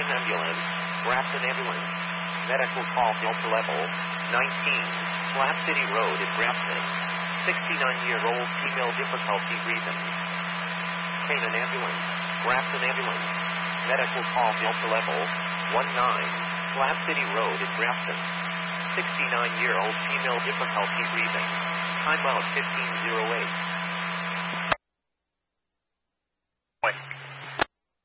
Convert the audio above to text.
Canaan ambulance, Grafton ambulance, medical call Delta level 19, Slab City Road in Grafton, 69-year-old female difficulty breathing. Canaan ambulance, Grafton ambulance, medical call Delta level 19, Slab City Road in Grafton, 69-year-old female difficulty breathing. Time out 1508.